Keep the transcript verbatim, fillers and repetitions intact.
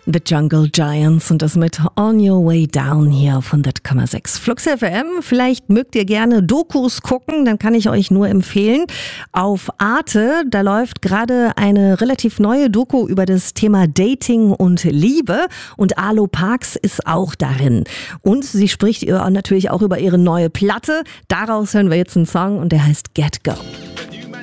The Jungle Giants und das mit On Your Way Down hier auf hundert Komma sechs Flux F M. Vielleicht mögt ihr gerne Dokus gucken, dann kann ich euch nur empfehlen. Auf Arte, da läuft gerade eine relativ neue Doku über das Thema Dating und Liebe und Arlo Parks ist auch darin. Und sie spricht ihr natürlich auch über ihre neue Platte. Daraus hören wir jetzt einen Song und der heißt Get Go.